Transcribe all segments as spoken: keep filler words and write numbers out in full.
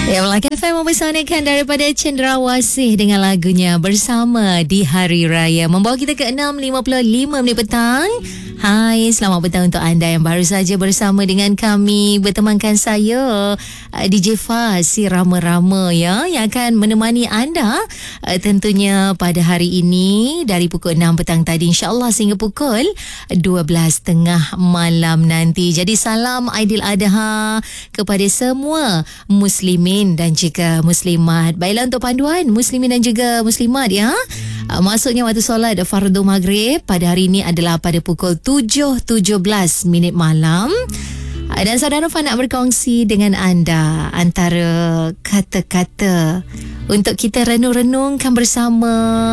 Ya, Melaka F M mempersanakan daripada Cendrawasih dengan lagunya Bersama di Hari Raya, membawa kita ke enam lima puluh lima minit petang. Hai, selamat petang untuk anda yang baru saja bersama dengan kami. Bertemankan saya, D J Faz, si Rama-Rama ya, yang akan menemani anda uh, tentunya pada hari ini dari pukul enam petang tadi insyaAllah sehingga pukul dua belas tiga puluh malam nanti. Jadi salam Aidiladha kepada semua muslimin dan juga muslimat. Baiklah, untuk panduan muslimin dan juga muslimat ya, uh, masuknya waktu solat fardu maghrib pada hari ini adalah pada pukul tujuh tujuh belas minit malam. Dan saudara Fah nak berkongsi dengan anda antara kata-kata untuk kita renung-renungkan bersama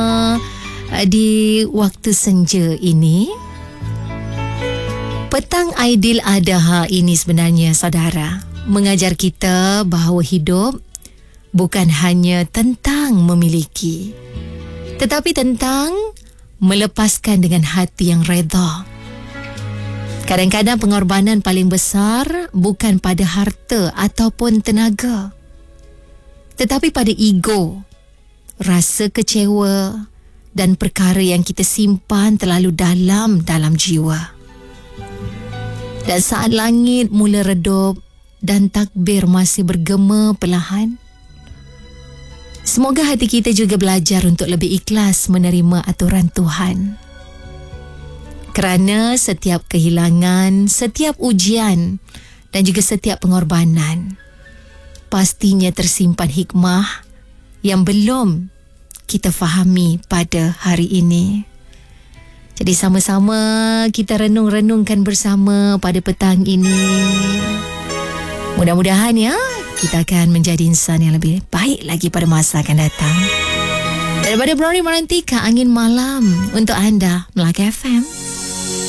di waktu senja ini. Petang Aidiladha ini sebenarnya saudara mengajar kita bahawa hidup bukan hanya tentang memiliki, tetapi tentang melepaskan dengan hati yang redha. Kadang-kadang pengorbanan paling besar bukan pada harta ataupun tenaga, tetapi pada ego, rasa kecewa dan perkara yang kita simpan terlalu dalam dalam jiwa. Dan saat langit mula redup dan takbir masih bergema perlahan, semoga hati kita juga belajar untuk lebih ikhlas menerima aturan Tuhan. Kerana setiap kehilangan, setiap ujian dan juga setiap pengorbanan pastinya tersimpan hikmah yang belum kita fahami pada hari ini. Jadi sama-sama kita renung-renungkan bersama pada petang ini. Mudah-mudahan ya, kita akan menjadi insan yang lebih baik lagi pada masa akan datang. Daripada Brori Marantika, Angin Malam untuk anda, Melaka F M.